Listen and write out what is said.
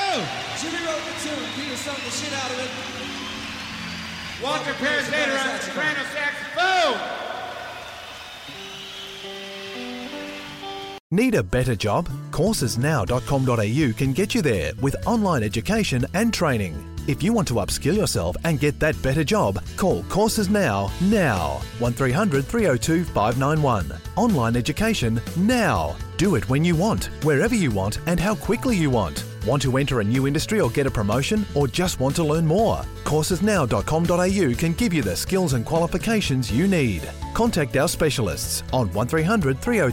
Jimmy wrote the tune. Peter sung the shit out of it. Walter Perezator on the soprano saxophone. Need a better job? Coursesnow.com.au can get you there with online education and training. If you want to upskill yourself and get that better job, call Courses Now. 1300 302 591. Online education now. Do it when you want, wherever you want, and how quickly you want. Want to enter a new industry or get a promotion, or just want to learn more? Coursesnow.com.au can give you the skills and qualifications you need. Contact our specialists on 1300 302